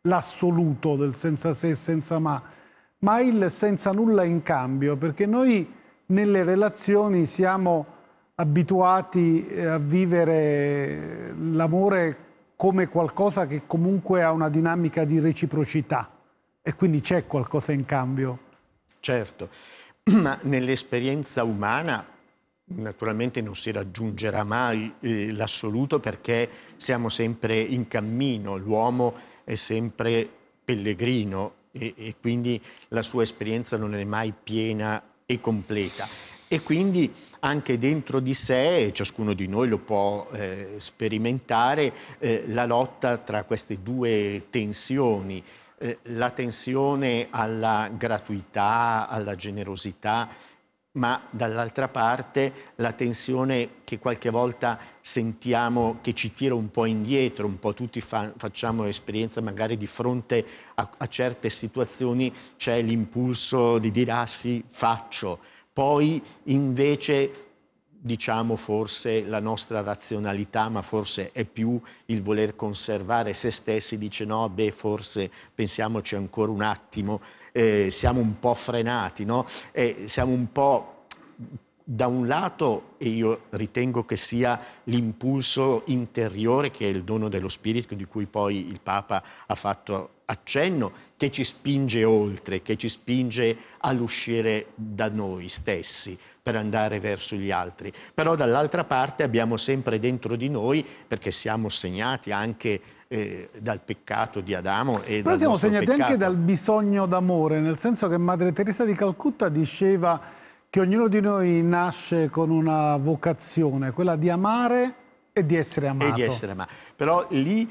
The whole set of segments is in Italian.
l'assoluto del senza se, senza ma il senza nulla in cambio, perché noi nelle relazioni siamo abituati a vivere l'amore come qualcosa che comunque ha una dinamica di reciprocità e quindi c'è qualcosa in cambio. Certo, ma nell'esperienza umana naturalmente non si raggiungerà mai l'assoluto, perché siamo sempre in cammino, l'uomo è sempre pellegrino e quindi la sua esperienza non è mai piena e completa. E quindi anche dentro di sé, ciascuno di noi lo può sperimentare, la lotta tra queste due tensioni. La tensione alla gratuità, alla generosità, ma dall'altra parte la tensione che qualche volta sentiamo che ci tira un po' indietro, un po' tutti facciamo esperienza magari di fronte a certe situazioni, c'è l'impulso di dire ah sì, faccio, poi invece diciamo forse la nostra razionalità, ma forse è più il voler conservare se stessi, dice no, beh forse pensiamoci ancora un attimo, siamo un po' frenati, no? Siamo un po' da un lato, e io ritengo che sia l'impulso interiore, che è il dono dello spirito di cui poi il Papa ha fatto accenno, che ci spinge oltre, che ci spinge all'uscire da noi stessi per andare verso gli altri. Però dall'altra parte abbiamo sempre dentro di noi, perché siamo segnati anche dal peccato di Adamo e Però dal siamo nostro segnati peccato. anche dal bisogno d'amore, nel senso che Madre Teresa di Calcutta diceva che ognuno di noi nasce con una vocazione, quella di amare e di essere amato. E di essere amato. Però lì,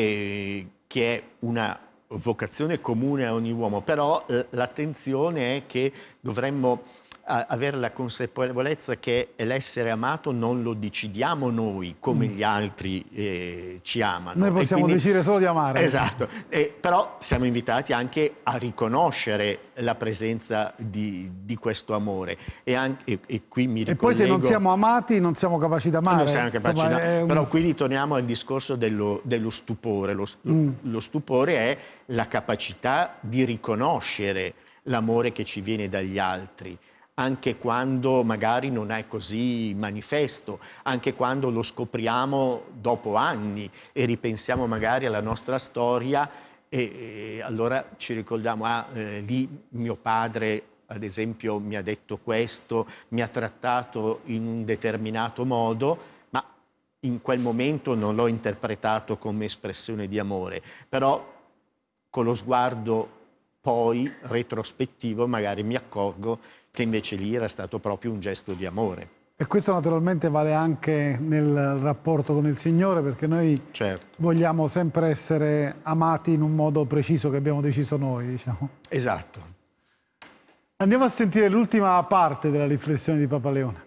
che è una vocazione comune a ogni uomo, però l'attenzione è che dovremmo avere la consapevolezza che l'essere amato non lo decidiamo noi come gli altri ci amano. Noi possiamo decidere solo di amare. Esatto, però siamo invitati anche a riconoscere la presenza di questo amore. E qui mi ricollego... E poi se non siamo amati non siamo capaci di amare. Non siamo capaci Però qui ritorniamo al discorso dello stupore. Lo stupore è la capacità di riconoscere l'amore che ci viene dagli altri, anche quando magari non è così manifesto, anche quando lo scopriamo dopo anni e ripensiamo magari alla nostra storia e allora ci ricordiamo, lì mio padre ad esempio mi ha detto questo, mi ha trattato in un determinato modo, ma in quel momento non l'ho interpretato come espressione di amore, però con lo sguardo poi retrospettivo magari mi accorgo che invece lì era stato proprio un gesto di amore. E questo naturalmente vale anche nel rapporto con il Signore, perché noi vogliamo sempre essere amati in un modo preciso che abbiamo deciso noi, diciamo. Esatto. Andiamo a sentire l'ultima parte della riflessione di Papa Leone.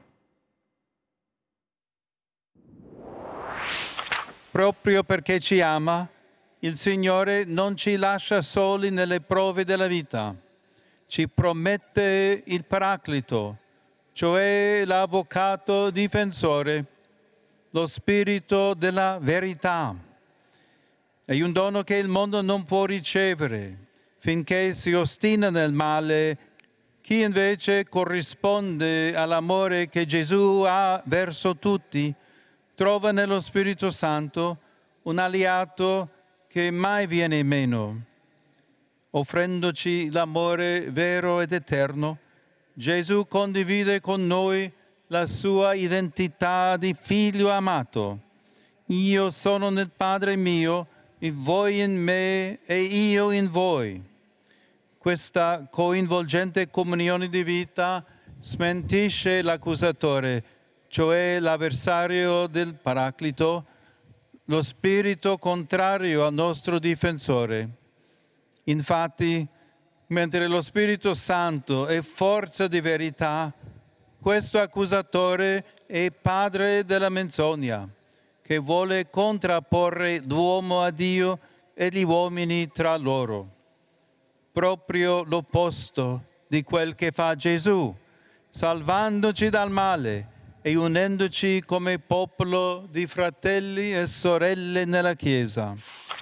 Proprio perché ci ama, il Signore non ci lascia soli nelle prove della vita. Ci promette il Paraclito, cioè l'Avvocato difensore, lo Spirito della verità. È un dono che il mondo non può ricevere finché si ostina nel male. Chi invece corrisponde all'amore che Gesù ha verso tutti, trova nello Spirito Santo un alleato che mai viene meno. Offrendoci l'amore vero ed eterno, Gesù condivide con noi la sua identità di figlio amato. Io sono nel Padre mio, e voi in me e io in voi. Questa coinvolgente comunione di vita smentisce l'accusatore, cioè l'avversario del Paraclito, lo spirito contrario al nostro difensore. Infatti, mentre lo Spirito Santo è forza di verità, questo accusatore è padre della menzogna, che vuole contrapporre l'uomo a Dio e gli uomini tra loro. Proprio l'opposto di quel che fa Gesù, salvandoci dal male e unendoci come popolo di fratelli e sorelle nella Chiesa.